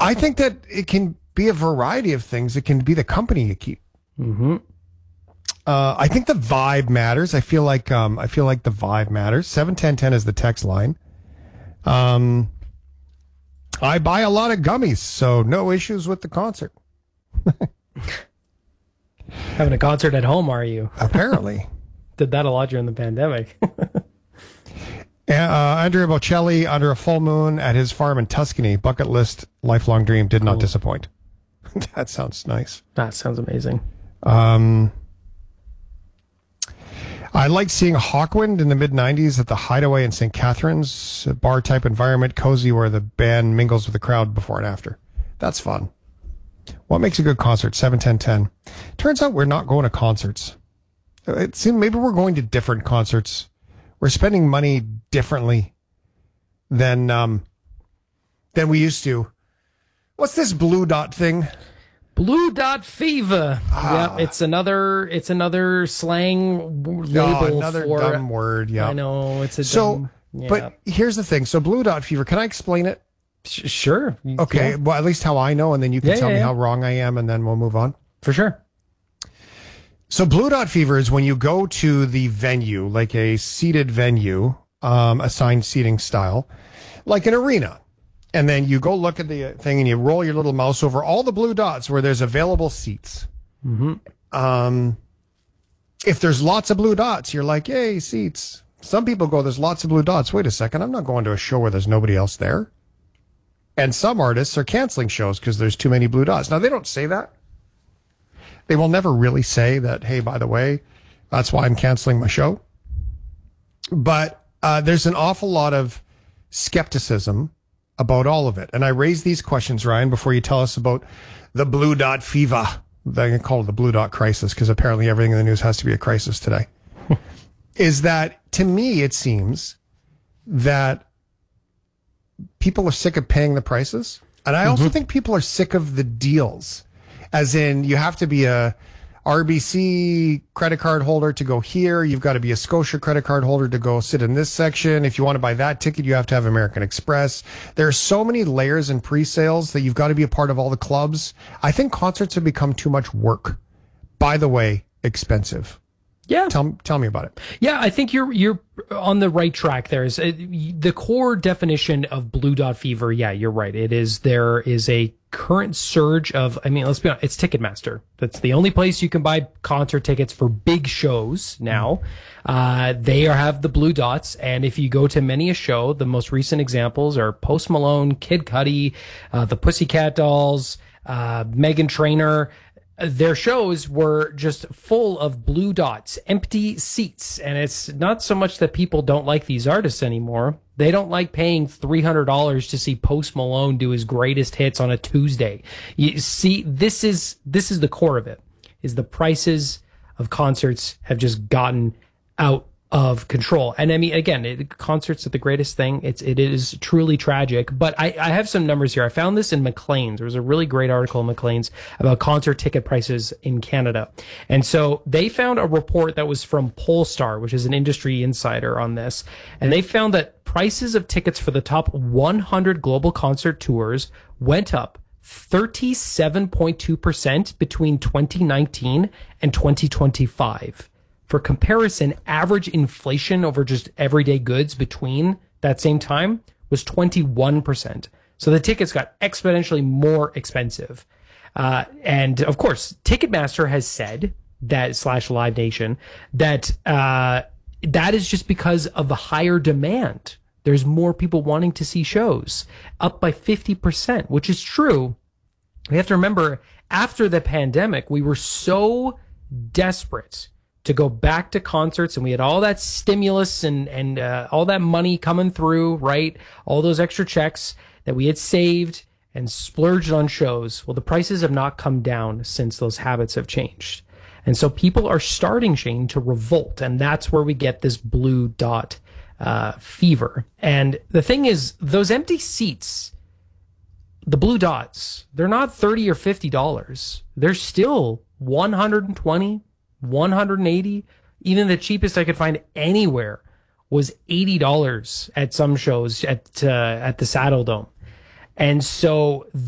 I think that it can be a variety of things. It can be the company you keep. Mm-hmm. I think the vibe matters. I feel like the vibe matters. 71010 is the text line. I buy a lot of gummies, so no issues with the concert. Having a concert at home, are you? Apparently. Did that a lot during the pandemic. Andrea Bocelli under a full moon at his farm in Tuscany. Bucket list, lifelong dream, did not disappoint. That sounds nice. That sounds amazing. I like seeing Hawkwind in the mid-90s at the Hideaway in St. Catharines, a bar-type environment, cozy where the band mingles with the crowd before and after. That's fun. What makes a good concert? 7-10-10. Turns out we're not going to concerts. It seems maybe we're going to different concerts. We're spending money differently than we used to. What's this Blue Dot thing? Blue Dot Fever. Yep, it's another slang label another for dumb word. Yeah, I know it's a dumb. Yeah. But here's the thing. So Blue Dot Fever. Can I explain it? Sure. Okay. Yeah. Well, at least how I know, and then you can tell me how wrong I am, and then we'll move on. For sure. So Blue Dot Fever is when you go to the venue, like a seated venue, assigned seating style, like an arena. And then you go look at the thing and you roll your little mouse over all the blue dots where there's available seats. Mm-hmm. If there's lots of blue dots, you're like, yay, seats. Some people go, there's lots of blue dots. Wait a second, I'm not going to a show where there's nobody else there. And some artists are canceling shows because there's too many blue dots. Now, they don't say that. They will never really say that, hey, by the way, that's why I'm canceling my show. But there's an awful lot of skepticism about all of it. And I raise these questions, Ryan, before you tell us about the Blue Dot Fever. I can call it the Blue Dot Crisis because apparently everything in the news has to be a crisis today. Is that, to me, it seems that people are sick of paying the prices. And I also think people are sick of the deals. As in, you have to be a RBC credit card holder to go here. You've got to be a Scotia credit card holder to go sit in this section. If you want to buy that ticket, you have to have American Express. There are so many layers and pre-sales that you've got to be a part of all the clubs. I think concerts have become too much work. By the way, expensive. Yeah. Tell me about it. Yeah, I think you're on the right track there. The core definition of Blue Dot Fever, yeah, you're right. There is a current surge of, I mean, let's be honest, it's Ticketmaster. That's the only place you can buy concert tickets for big shows now. They have the blue dots, and if you go to many a show, the most recent examples are Post Malone, Kid Cudi, the Pussycat Dolls, Meghan Trainor. Their shows were just full of blue dots, empty seats. And it's not so much that people don't like these artists anymore. They don't like paying $300 to see Post Malone do his greatest hits on a Tuesday. You see, this is the core of it, is the prices of concerts have just gotten out of control. And I mean, again, concerts are the greatest thing. It is truly tragic. But I have some numbers here. I found this in Maclean's. There was a really great article in Maclean's about concert ticket prices in Canada. And so they found a report that was from Polestar, which is an industry insider on this. And they found that prices of tickets for the top 100 global concert tours went up 37.2% between 2019 and 2025. For comparison, average inflation over just everyday goods between that same time was 21%. So the tickets got exponentially more expensive. And of course, Ticketmaster has said that / Live Nation that that is just because of the higher demand. There's more people wanting to see shows, up by 50%, which is true. We have to remember, after the pandemic, we were so desperate to go back to concerts, and we had all that stimulus and all that money coming through, right? All those extra checks that we had saved and splurged on shows. Well, the prices have not come down since those habits have changed. And so people are starting, Shane, to revolt, and that's where we get this blue dot fever. And the thing is, those empty seats, the blue dots, they're not $30 or $50. They're still $120, $180. Even the cheapest I could find anywhere was $80 at some shows at the Saddle Dome. And so